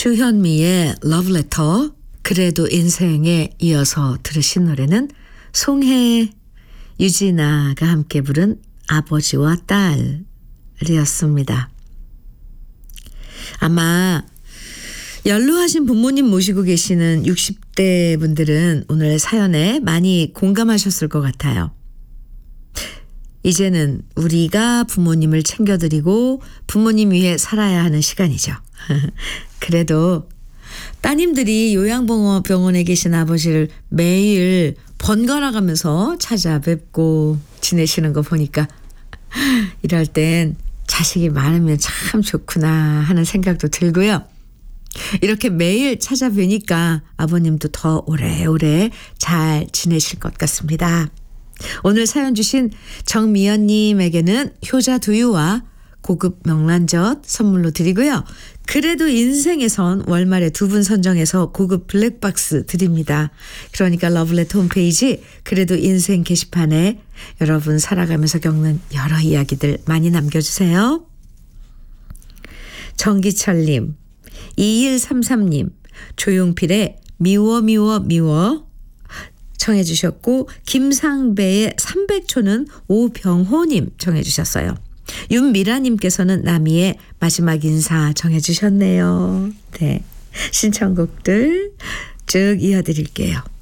주현미의 러브레터, 그래도 인생에 이어서 들으신 노래는 송혜, 유진아가 함께 부른 아버지와 딸이었습니다. 아마 연로하신 부모님 모시고 계시는 60대 분들은 오늘 사연에 많이 공감하셨을 것 같아요. 이제는 우리가 부모님을 챙겨드리고 부모님 위해 살아야 하는 시간이죠. 그래도 따님들이 요양병원에 계신 아버지를 매일 번갈아 가면서 찾아뵙고 지내시는 거 보니까 이럴 땐 자식이 많으면 참 좋구나 하는 생각도 들고요. 이렇게 매일 찾아뵈니까 아버님도 더 오래오래 잘 지내실 것 같습니다. 오늘 사연 주신 정미연님에게는 효자 두유와 고급 명란젓 선물로 드리고요. 그래도 인생에선 월말에 2분 선정해서 고급 블랙박스 드립니다. 그러니까 러브레터 홈페이지 그래도 인생 게시판에 여러분 살아가면서 겪는 여러 이야기들 많이 남겨주세요. 정기철님, 2133님, 조용필의 미워 미워 미워 청해 주셨고, 김상배의 300초는 오병호님 청해 주셨어요. 윤미라님께서는 나미의 마지막 인사 정해 주셨네요. 네, 신청곡들 쭉 이어드릴게요.